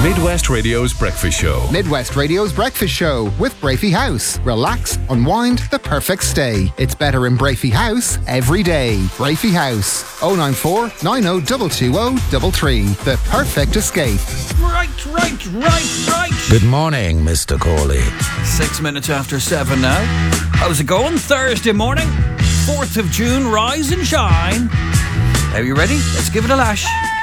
Midwest Radio's Breakfast Show. Midwest Radio's Breakfast Show with Brafey House. Relax, unwind, the perfect stay. It's better in Brafey House every day. Brafey House. 094 90 33. The perfect escape. Right. Good morning, Mr. Corley. 6 minutes after 7 now. How's it going? Thursday morning, 4th of June, rise and shine. Are you ready? Let's give it a lash.